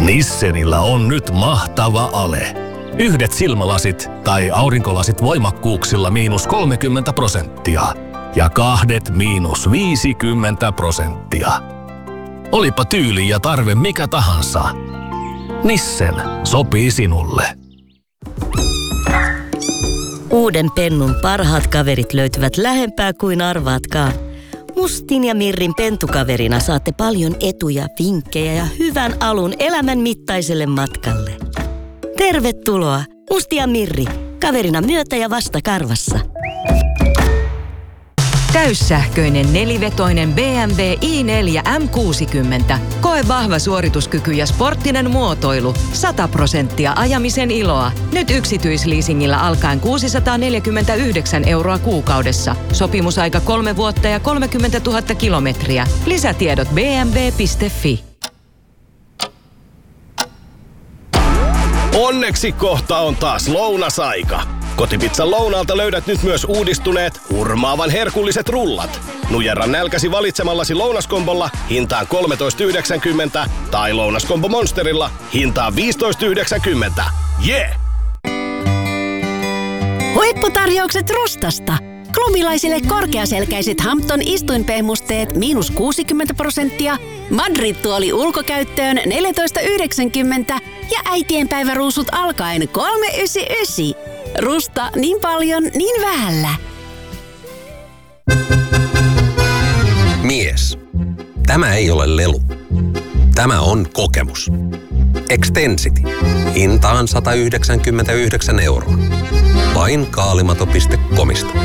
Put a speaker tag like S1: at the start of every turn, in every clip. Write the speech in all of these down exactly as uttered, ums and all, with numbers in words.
S1: Nissenillä on nyt mahtava ale. Yhdet silmälasit tai aurinkolasit voimakkuuksilla miinus kolmekymmentä prosenttia ja kahdet miinus viisikymmentä prosenttia. Olipa tyyli ja tarve mikä tahansa. Nissen sopii sinulle.
S2: Uuden Pennun parhaat kaverit löytyvät lähempää kuin arvaatkaan. Mustin ja Mirrin pentukaverina saatte paljon etuja, vinkkejä ja hyvän alun elämän mittaiselle matkalle. Tervetuloa, Musti ja Mirri, kaverina myötä ja vasta karvassa.
S3: Täyssähköinen nelivetoinen B M W i neljä M kuusikymmentä. Koe vahva suorituskyky ja sporttinen muotoilu. sata prosenttia ajamisen iloa. Nyt yksityisleasingillä alkaen kuusisataaneljäkymmentäyhdeksän euroa kuukaudessa. Sopimusaika kolme vuotta ja kolmekymmentätuhatta kilometriä. Lisätiedot b m w piste f i.
S4: Onneksi kohta on taas lounasaika. Kotipizzan lounaalta löydät nyt myös uudistuneet, hurmaavan herkulliset rullat. Nujerra nälkäsi valitsemallasi lounaskombolla hintaan kolmetoista yhdeksänkymmentä tai lounaskombo Monsterilla hintaan viisitoista yhdeksänkymmentä. Jee! Yeah!
S5: Huipputarjoukset Rustasta. Klubilaisille korkeaselkäiset Hampton istuinpehmusteet miinus kuusikymmentä prosenttia, Madrid-tuoli ulkokäyttöön neljätoista yhdeksänkymmentä ja äitienpäiväruusut alkaen kolme yhdeksänkymmentäyhdeksän. Rusta niin paljon, niin vähällä.
S6: Mies. Tämä ei ole lelu. Tämä on kokemus. Extensity. Hintaan sata yhdeksänkymmentäyhdeksän euroa. Vain kaalimato piste comista.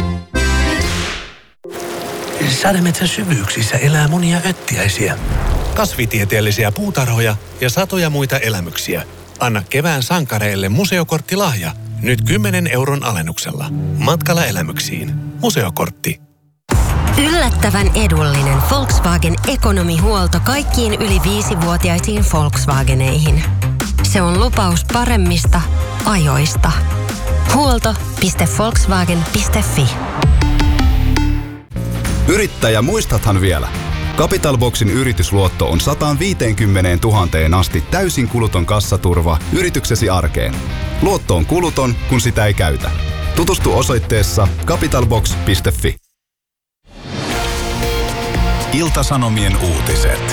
S7: Sademetsän syvyyksissä elää monia öttiäisiä, kasvitieteellisiä puutarhoja ja satoja muita elämyksiä. Anna kevään sankareille museokorttilahja. Nyt kymmenen euron alennuksella. Matkalla elämyksiin. Museokortti.
S8: Yllättävän edullinen Volkswagen ekonomihuolto kaikkiin yli viisivuotiaisiin Volkswageneihin. Se on lupaus paremmista ajoista. Huolto piste volkswagen piste f i.
S9: Yrittäjä, muistathan vielä? Capitalboxin yritysluotto on sata viisikymmentätuhatta asti täysin kuluton kassaturva yrityksesi arkeen. Luotto on kuluton, kun sitä ei käytä. Tutustu osoitteessa capitalbox piste f i.
S10: Ilta-Sanomien uutiset.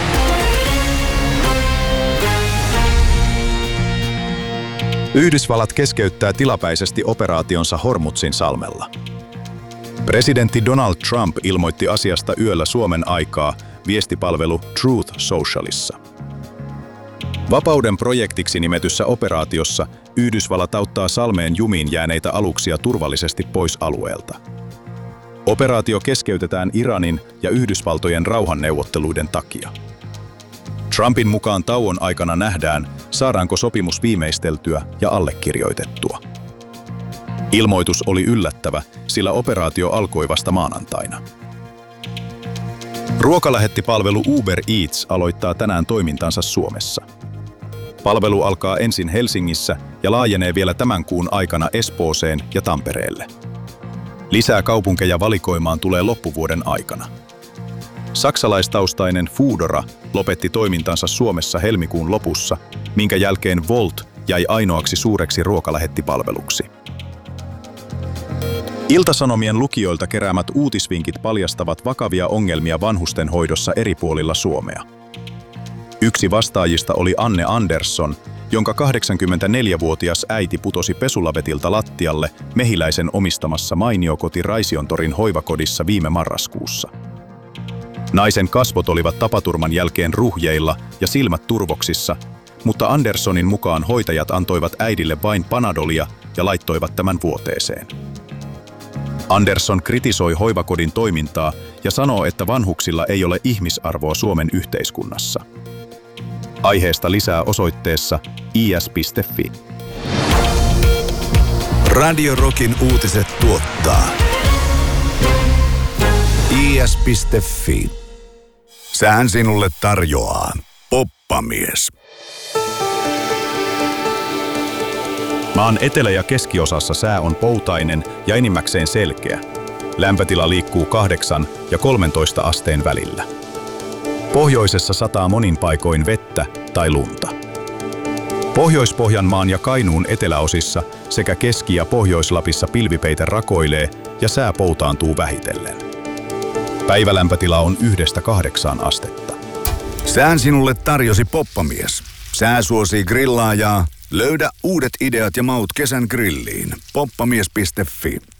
S10: Yhdysvallat keskeyttää tilapäisesti operaationsa Hormuzin salmella. Presidentti Donald Trump ilmoitti asiasta yöllä Suomen aikaa viestipalvelu Truth Socialissa. Vapauden projektiksi nimetyssä operaatiossa Yhdysvallat auttaa salmeen jumiin jääneitä aluksia turvallisesti pois alueelta. Operaatio keskeytetään Iranin ja Yhdysvaltojen rauhanneuvotteluiden takia. Trumpin mukaan tauon aikana nähdään, saadaanko sopimus viimeisteltyä ja allekirjoitettua. Ilmoitus oli yllättävä, sillä operaatio alkoi vasta maanantaina. Ruokalähettipalvelu Uber Eats aloittaa tänään toimintansa Suomessa. Palvelu alkaa ensin Helsingissä ja laajenee vielä tämän kuun aikana Espooseen ja Tampereelle. Lisää kaupunkeja valikoimaan tulee loppuvuoden aikana. Saksalaistaustainen Foodora lopetti toimintansa Suomessa helmikuun lopussa, minkä jälkeen Wolt jäi ainoaksi suureksi ruokalähettipalveluksi. Ilta-Sanomien lukijoilta keräämät uutisvinkit paljastavat vakavia ongelmia vanhustenhoidossa eri puolilla Suomea. Yksi vastaajista oli Anne Andersson, jonka kahdeksankymmentäneljävuotias äiti putosi pesulavetilta lattialle Mehiläisen omistamassa mainiokoti Raisiontorin hoivakodissa viime marraskuussa. Naisen kasvot olivat tapaturman jälkeen ruhjeilla ja silmät turvoksissa, mutta Anderssonin mukaan hoitajat antoivat äidille vain Panadolia ja laittoivat tämän vuoteeseen. Andersson kritisoi hoivakodin toimintaa ja sanoo, että vanhuksilla ei ole ihmisarvoa Suomen yhteiskunnassa. Aiheesta lisää osoitteessa i s piste f i.
S11: Radio Rockin uutiset tuottaa i s piste f i. Sään sinulle tarjoaa Poppamies.
S10: Maan etelä- ja keskiosassa sää on poutainen ja enimmäkseen selkeä. Lämpötila liikkuu kahdeksan ja kolmentoista asteen välillä. Pohjoisessa sataa monin paikoin vettä tai lunta. Pohjois-Pohjanmaan ja Kainuun eteläosissa sekä Keski- ja Pohjois-Lapissa pilvipeite rakoilee ja sää poutaantuu vähitellen. Päivälämpötila on yhdestä kahdeksaan astetta.
S11: Sään sinulle tarjosi poppamies. Sää suosii grillaajaa. Löydä uudet ideat ja maut kesän grilliin. poppamies piste fi